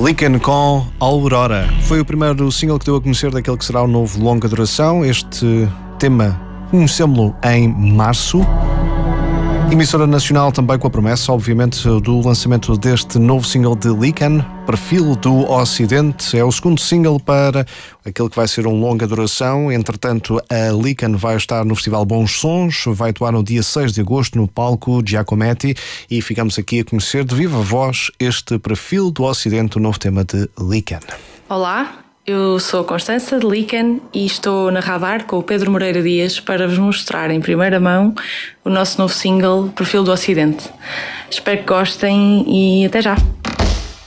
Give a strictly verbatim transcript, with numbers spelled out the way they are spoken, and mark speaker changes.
Speaker 1: Lycan com Aurora. Foi o primeiro single que deu a conhecer daquele que será o novo longa duração. Este tema conhecemos-lo em março. Emissora nacional também com a promessa, obviamente, do lançamento deste novo single de Lycan, Perfil do Ocidente. É o segundo single para aquele que vai ser um longa duração. Entretanto, a Lycan vai estar no Festival Bons Sons, vai atuar no dia seis de agosto no palco Giacometti e ficamos aqui a conhecer de viva voz este Perfil do Ocidente, o novo tema de Lycan.
Speaker 2: Olá, eu sou a Constança de Lycan e estou na Radar com o Pedro Moreira Dias para vos mostrar em primeira mão o nosso novo single Perfil do Ocidente. Espero que gostem e até já!